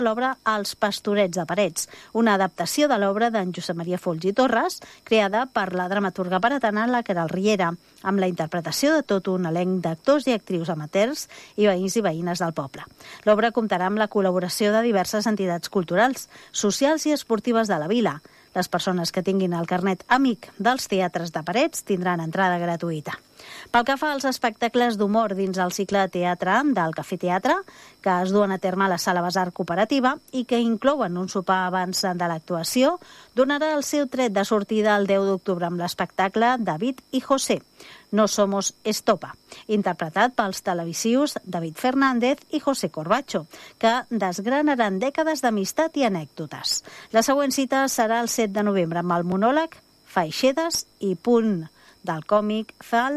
l'obra Els Pastorets de Parets, una adaptació de l'obra d'en Josep Maria Folch i Torres, creada per la dramaturga paratana la Queralt Riera, amb la interpretació de tot un elenc d'actors i actrius amateurs i veïns i veïnes del poble. L'obra comptarà amb la col·laboració de diverses entitats culturals, socials i esportives de la vila. Les persones que tinguin el carnet amic dels teatres de Parets tindran entrada gratuïta. Pel que fa als espectacles d'humor dins el cicle de teatre del Cafè Teatre, que es duen a terme a la Sala Besar Cooperativa i que inclouen un sopar abans de l'actuació, donarà el seu tret de sortida el 10 d'octubre amb l'espectacle David i José, No somos estopa, interpretat pels televisius David Fernández i José Corbacho, que desgranaran dècades d'amistat i anècdotes. La següent cita serà el 7 de novembre amb el monòleg Faixedes i Punt, del còmic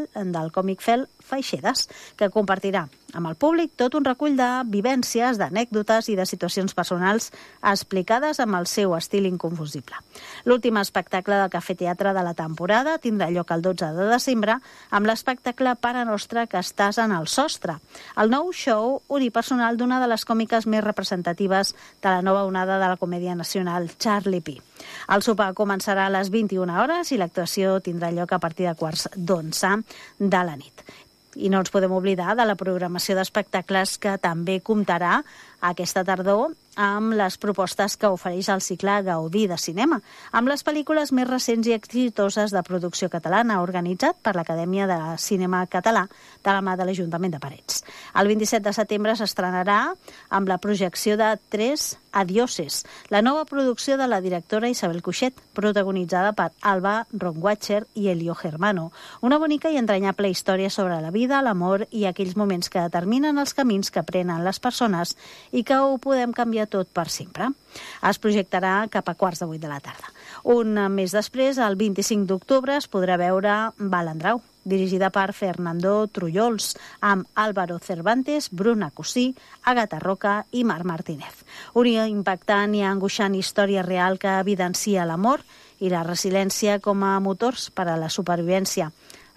Fel Faixedes, que compartirà amb el públic tot un recull de vivències, d'anècdotes i de situacions personals explicades amb el seu estil inconfusible. L'últim espectacle del Cafè Teatre de la temporada tindrà lloc el 12 de desembre amb l'espectacle Pare Nostre que estàs en el sostre, el nou show unipersonal d'una de les còmiques més representatives de la nova onada de la comèdia nacional, Charlie Pi. El sopar començarà a les 21 hores i l'actuació tindrà lloc a partir de 11:15 de la nit. I no ens podem oblidar de la programació d'espectacles que també comptarà aquesta tardor amb les propostes que ofereix el cicle Gaudí de Cinema, amb les pel·lícules més recents i exitoses de producció catalana, organitzat per l'Acadèmia de Cinema Català de la mà de l'Ajuntament de Parets. El 27 de setembre s'estrenarà amb la projecció de Tres Adioses, la nova producció de la directora Isabel Cuixet, protagonitzada per Alba Ronguatcher i Elio Germano. Una bonica i entranyable història sobre la vida, l'amor i aquells moments que determinen els camins que prenen les persones i que ho podem canviar tot per sempre. Es projectarà cap a 7:15 de la tarda. Un mes després, el 25 d'octubre, es podrà veure Balandrau, dirigida per Fernando Trullols, amb Álvaro Cervantes, Bruna Cosí, Agatha Roca i Marc Martínez. Una impactant i angoixant història real que evidencia l'amor i la resiliència com a motors per a la supervivència.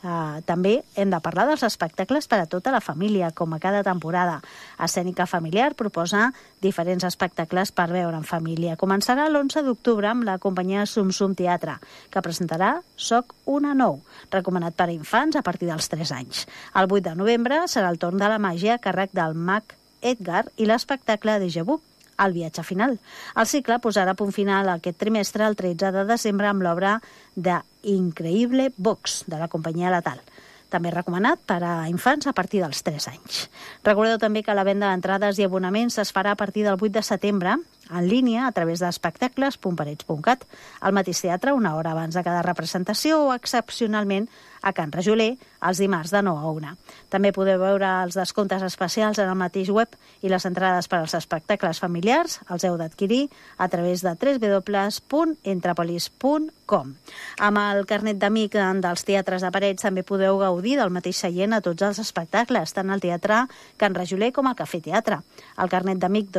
També hem de parlar dels espectacles per a tota la família, com a cada temporada. Escènica Familiar proposa diferents espectacles per veure en família. Començarà l'11 d'octubre amb la companyia Sum Sum Teatre, que presentarà Soc una nou, recomanat per a infants a partir dels 3 anys. El 8 de novembre serà el torn de la màgia a càrrec del mag Edgar i l'espectacle Déjà Vu, El viatge final. El cicle posarà punt final aquest trimestre el 13 de desembre amb l'obra de Increïble Box, de la companyia Letal. També recomanat per a infants a partir dels 3 anys. Recordeu també que la venda d'entrades i abonaments es farà a partir del 8 de setembre en línia a través d'espectacles.parets.cat, al mateix teatre una hora abans de cada representació o excepcionalment a Can Rajoler els dimarts de 9 a 1. També podeu veure els descomptes especials en el mateix web i les entrades per als espectacles familiars els heu d'adquirir a través de www.entrepolis.com. Amb el carnet d'amic dels teatres de Parets també podeu gaudir del mateix seient a tots els espectacles, tant al Teatre Can Rajoler com al Cafè Teatre. El carnet d'amic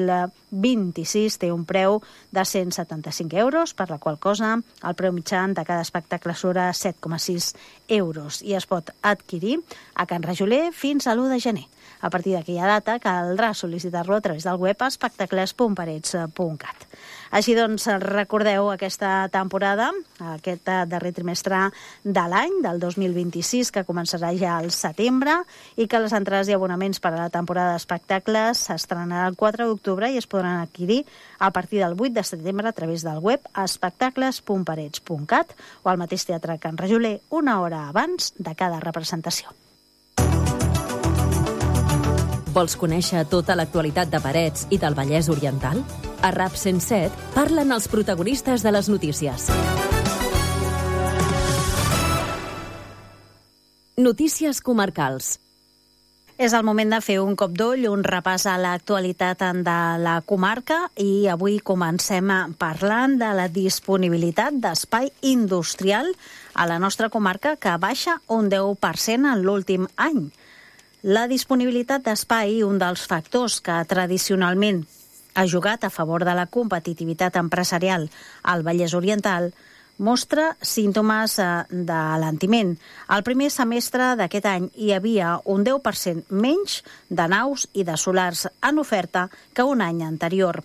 2026 té un preu de 175 euros, per la qual cosa el preu mitjà de cada espectacle serà 7,6 euros i es pot adquirir a Can Rajoler fins a l'1 de gener. A partir d'aquella data caldrà sol·licitar-lo a través del web espectacles.parets.cat. Així doncs, recordeu aquesta temporada, aquest darrer trimestre de l'any, del 2026, que començarà ja al setembre, i que les entrades i abonaments per a la temporada d'espectacles s'estrenarà el 4 d'octubre i es podran adquirir a partir del 8 de setembre a través del web espectacles.parets.cat o al mateix Teatre Can Rajoler una hora abans de cada representació. Vols conèixer tota l'actualitat de Parets i del Vallès Oriental? A RAP 107 parlen els protagonistes de les notícies. Notícies comarcals. És el moment de fer un cop d'ull, un repàs a l'actualitat de la comarca i avui comencem parlant de la disponibilitat d'espai industrial a la nostra comarca que baixa un 10% en l'últim any. La disponibilitat d'espai, un dels factors que tradicionalment ha jugat a favor de la competitivitat empresarial al Vallès Oriental, mostra símptomes d'alentiment. Al primer semestre d'aquest any hi havia un 10% menys de naus i de solars en oferta que un any anterior.